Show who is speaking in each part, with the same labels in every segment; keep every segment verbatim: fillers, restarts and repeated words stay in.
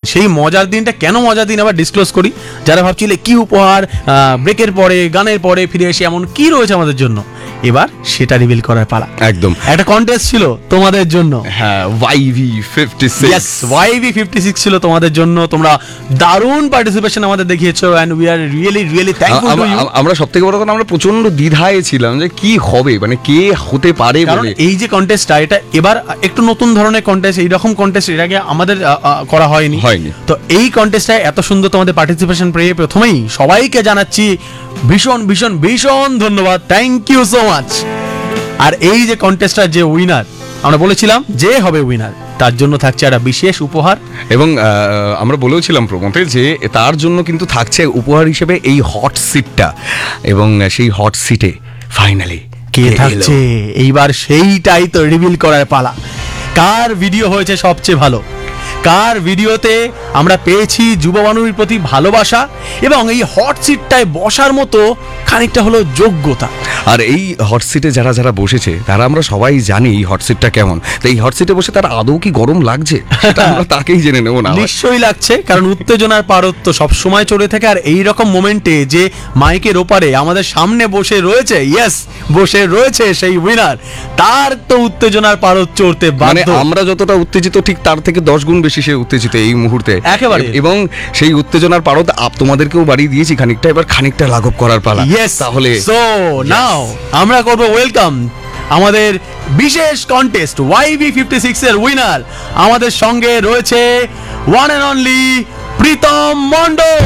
Speaker 1: সেই মজার দিনটা কেন মজার দিন আবার ডিসক্লোজ করি। যারা ভাবছিলে কি উপহার ব্রেকের পরে গানের পরে ফিরে এসে এমন কি রয়েছে আমাদের জন্য, এবার সেটা রিভিল করার পালা।
Speaker 2: একদম
Speaker 1: একটা কন্টেস্ট ছিল তোমাদের জন্য,
Speaker 2: হ্যাঁ YV fifty six
Speaker 1: YV fifty six ছিল তোমাদের জন্য। তোমরা দারুণ পার্টিসিপেশন আমাদের দেখিয়েছো and we are really really thankful to you.
Speaker 2: আমরা সবথেকে বড় কথা আমরা প্রচন্ড দ্বিধায় ছিলাম যে কি হবে, মানে কে হতে পারে,
Speaker 1: কারণ এই যে কন্টেস্টটা এটা এবার একটু নতুন ধরনের কন্টেস্ট, এইরকম কন্টেস্ট এর আগে আমাদের করা হয়নি
Speaker 2: হয়নি
Speaker 1: তো এই কন্টেস্টটায় এত সুন্দর তোমাদের পার্টিসিপেশন পেয়ে প্রথমেই সবাইকে জানাচ্ছি ভীষণ ভীষণ ভীষণ ধন্যবাদ, থ্যাংক ইউ সো মাচ। আর এই যে কন্টেস্টটার যে উইনার আমরা বলেছিলাম যে হবে উইনার, তার জন্য থাকছে একটা বিশেষ উপহার।
Speaker 2: এবং আমরা বলেওছিলাম প্রমোতে যে তার জন্য কিন্তু থাকছে উপহার হিসেবে এই হট সিটটা, এবং সেই হট সিটে ফাইনালি
Speaker 1: কে থাকছে এইবার সেইটাই তো রিভিল করার পালা। কার ভিডিও হয়েছে সবচেয়ে ভালো, কার ভিডিওতে আমরা পেয়েছি যুববানুর প্রতি ভালোবাসা এবং এই হট সিটটায় বসার মতো খানিকটা হলো যোগ্যতা।
Speaker 2: আর এই হট সিটে যারা যারা বসেছে তারা আমরা সবাই জানি এই হট সিটটা কেমন, তো এই হট সিটে বসে তার আদৌ কি গরম লাগছে সেটা আমরা তাকেই জেনে নেব না।
Speaker 1: নিশ্চয়ই লাগছে, কারণ উত্তেজনার পারত্ব সবসময় চলে থাকে। আর এই রকম মোমেন্টে যে মাইকের ওপারে আমাদের সামনে বসে রয়েছে, ইয়েস বসে রয়েছে সেই উইনার, তার তো উত্তেজনার পারদ চড়তে
Speaker 2: মানে
Speaker 1: বাধ্য।
Speaker 2: আমরা যতটা উত্তেজিত ঠিক তার থেকে দশ গুণ বেশি সে উত্তেজিত এই মুহূর্তে
Speaker 1: একেবারে।
Speaker 2: এবং সেই উত্তেজনার পারদ আপ তোমাদেরকেও বাড়িয়ে দিয়েছি খানিকটা, এবার খানিকটা লাঘব করার পালা।
Speaker 1: ইয়েস,
Speaker 2: তাহলে
Speaker 1: সো নাও আমরা করব ওয়েলকাম আমাদের বিশেষ কন্টেস্ট ওয়াইভি ফিফটি সিক্স এর উইনার। আমাদের সঙ্গে রয়েছে one and only Pritam Mondal.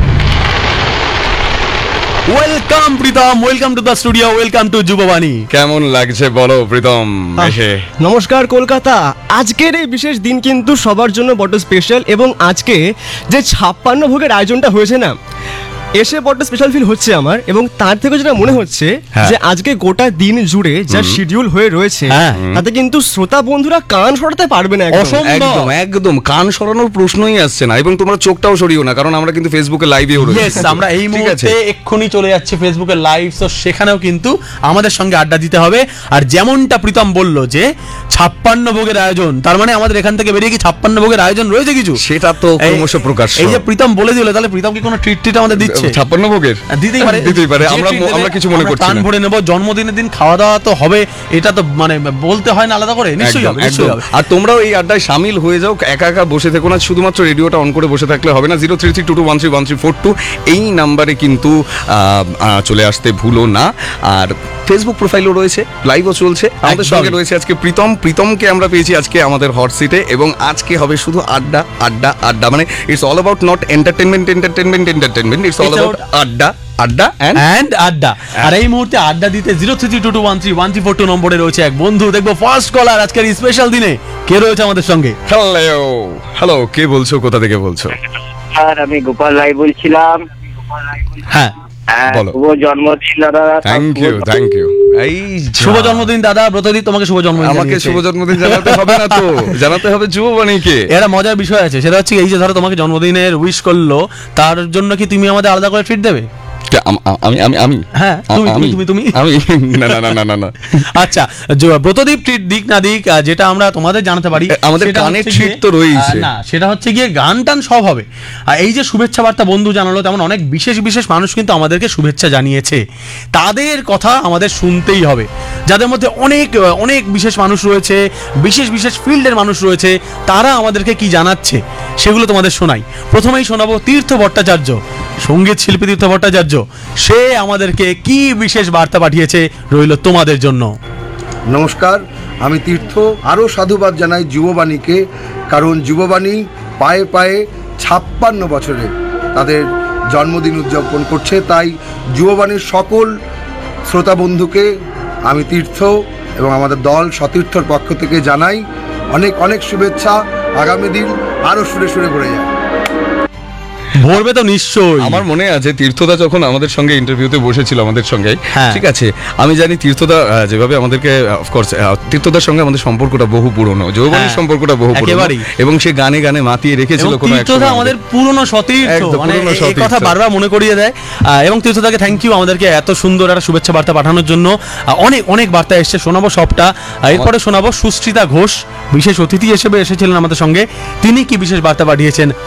Speaker 1: Welcome Pritam, welcome to the studio, welcome to যুববাণী।
Speaker 2: কেমন লাগছে বলো প্রীতম এসে?
Speaker 3: নমস্কার কলকাতা। আজকের এই বিশেষ দিন কিন্তু সবার জন্য বড় স্পেশাল, এবং আজকে যে ছাপ্পান্ন ভোগের আয়োজনটা হয়েছে না, এসে বড় স্পেশাল ফিল হচ্ছে আমার। এবং তার থেকে যেটা মনে হচ্ছে যে আজকে গোটা দিন জুড়ে যা শিডিউল হয়ে রয়েছে তাতে কিন্তু শ্রোতা বন্ধুরা কান সরাতে পারবে না।
Speaker 2: একদম একদম কান সরানোর প্রশ্নই আসছে না, এবং তোমরা চোখটাও সরিও না, কারণ আমরা কিন্তু ফেসবুকে লাইভেও রয়েছি।
Speaker 1: আমরা এই মুহূর্তে এক্ষুনি চলে যাচ্ছি ফেসবুকে লাইভ, তো সেখানেও কিন্তু আমাদের সঙ্গে আড্ডা দিতে হবে। আর যেমনটা প্রীতম বললো যে ছাপ্পান্ন ভোগের আয়োজন, তার মানে আমাদের এখান থেকে বেরিয়ে কি ছাপ্পান্ন ভোগের আয়োজন রয়েছে কিছু,
Speaker 2: সেটা তো ক্রমশ প্রকাশ।
Speaker 1: এই যে প্রীতম বলে দিল, তাহলে প্রীতম কি কোনো ট্রিট ট্রিট আমাদের দিচ্ছে?
Speaker 2: ছাপ্পান্ন ভোগের
Speaker 1: দিতেই পারে,
Speaker 2: দিতেই পারে, আমরা আমরা কিছু মনে করছি না।
Speaker 1: টান ভরে নেব, জন্মদিনের দিন খাওয়া দাওয়া তো হবে, এটা তো মানে বলতে হয় না আলাদা করে, নিশ্চয়ই হবে, নিশ্চয়ই হবে।
Speaker 2: আর তোমরাও এই আড্ডায় শামিল হয়ে যাও, একা একা বসে থেকো না, শুধুমাত্র রেডিওটা অন করে বসে থাকলে হবে না। Zero three three two two one three one three four two এই নাম্বারে কিন্তু চলে আসতে ভুলো না। আর ফেসবুক প্রোফাইলও রয়েছে, লাইভও চলছে। আমাদের সঙ্গে রয়েছে আজকে প্রীতম। প্রীতমকে আমরা পেয়েছি আজকে আমাদের হট সিটে, এবং আজকে হবে শুধু আড্ডা আড্ডা আড্ডা। মানে it's all about not entertainment entertainment entertainment it's all about আড্ডা আড্ডা এন্ড
Speaker 1: আড্ডা। আর এই মুহূর্তে আড্ডা দিতে zero three three two two one three one three four two নম্বরে রয়েছে এক বন্ধু। দেখবো ফার্স্ট কলার আজকের স্পেশাল দিনে কে রয়েছে আমাদের সঙ্গে।
Speaker 2: হ্যালো হ্যালো, কে বলছো, কোথা থেকে বলছো?
Speaker 4: স্যার আমি গোপাল রায় বলছিলাম।
Speaker 1: হ্যাঁ
Speaker 2: বলো।
Speaker 4: শুভ জন্মদিন দাদা।
Speaker 2: Thank you thank you. এই
Speaker 1: শুভ জন্মদিন দাদা, ব্রতদীপ তোমাকে শুভ জন্মদিন।
Speaker 2: আমাকে শুভ জন্মদিন জানাতে হবে না তো, জানাতে হবে যুববাণীকে।
Speaker 1: একটা মজার বিষয় আছে, সেটা হচ্ছে এই যে ধরো তোমাকে জন্মদিনের উইশ করলো, তার জন্য কি তুমি আমাদের আলাদা করে ট্রিট দেবে?
Speaker 2: আমি আমি আমি
Speaker 1: হ্যাঁ তুমি তুমি তুমি তুমি
Speaker 2: আমি না না না না না।
Speaker 1: আচ্ছা, ব্রতদীপ ট্রিট দিক না দিক, যেটা আমরা তোমাদের জানাতে পারি
Speaker 2: আমাদের কানে ট্রিট তো রয়েছে
Speaker 1: না, সেটা হচ্ছে গিয়ে গান টান সব হবে। আর এই যে শুভেচ্ছা বার্তা বন্ধু জানালো, তেমন অনেক বিশেষ বিশেষ মানুষ কিন্তু আমাদেরকে শুভেচ্ছা জানিয়েছে, তাদের কথা আমাদের শুনতেই হবে। যাদের মধ্যে অনেক অনেক বিশেষ মানুষ রয়েছে, বিশেষ বিশেষ ফিল্ডের মানুষ রয়েছে, তারা আমাদেরকে কি জানাচ্ছে সেগুলো তোমাদের শোনাই। প্রথমেই শোনাবো তীর্থ ভট্টাচার্য, সঙ্গীত শিল্পী তীর্থ ভট্টাচার্য। সে আমাদেরকে কি বিশেষ বার্তা পাঠিয়েছে রইল তোমাদের জন্য।
Speaker 5: নমস্কার, আমি তীর্থ। আরও সাধুবাদ জানাই যুববাণীকে, কারণ যুববাণী পায়ে পায়ে ছাপ্পান্ন বছরে তাদের জন্মদিন উদযাপন করছে। তাই যুববাণীর সকল শ্রোতা বন্ধুকে আমি তীর্থ এবং আমাদের দল সতীর্থর পক্ষ থেকে জানাই অনেক অনেক শুভেচ্ছা। আগামী দিন আরও সুরে সুরে ভরে যায়।
Speaker 1: ভরবে তো নিশ্চয়ই।
Speaker 2: আমার মনে আছে তীর্থদা যখন আমাদের সঙ্গে ইন্টারভিউতে বসেছিল আমাদের সঙ্গে, ঠিক আছে, আমি জানি তীর্থদা যেভাবে আমাদেরকে, অফকোর্স তীর্থদার সঙ্গে আমাদের সম্পর্কটা বহু পুরনো, যৌবনের সম্পর্কটা বহু পুরনো, এবং সে গানে গানে মাতিয়ে রেখেছিল কোনো এক সময়।
Speaker 1: আমাদের পুরনো সতীর্থ, মানে এই কথা বারবার মনে করিয়ে দেয়। এবং তীর্থদাকে থ্যাংক ইউ আমাদেরকে এত সুন্দর একটা শুভেচ্ছা বার্তা পাঠানোর জন্য। অনেক অনেক বার্তা এসছে, শোনাবো সবটা। এরপরে শোনাবো সুশ্রিতা ঘোষ, বিশেষ অতিথি হিসেবে এসেছিলেন আমাদের সঙ্গে, তিনি কি বিশেষ বার্তা পাঠিয়েছেন